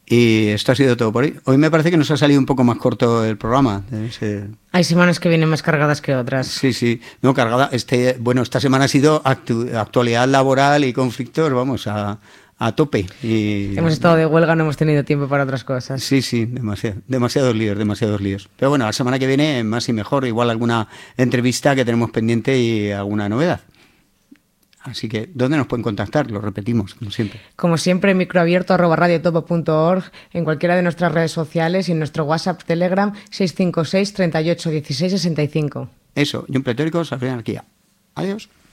Y esto ha sido todo por hoy. Hoy me parece que nos ha salido un poco más corto el programa. Hay semanas que vienen más cargadas que otras. Sí. No, cargada. Esta semana ha sido actualidad laboral y conflictos, vamos, a tope. Hemos estado de huelga, no hemos tenido tiempo para otras cosas. Sí, demasiados líos. Pero bueno, la semana que viene más y mejor. Igual alguna entrevista que tenemos pendiente y alguna novedad. Así que, ¿dónde nos pueden contactar? Lo repetimos, como siempre. Como siempre, microabierto@radiotopo.org, en cualquiera de nuestras redes sociales y en nuestro WhatsApp, Telegram, 656 38 16 65. Eso, y un pletórico, Sabrina Anarquía. Adiós.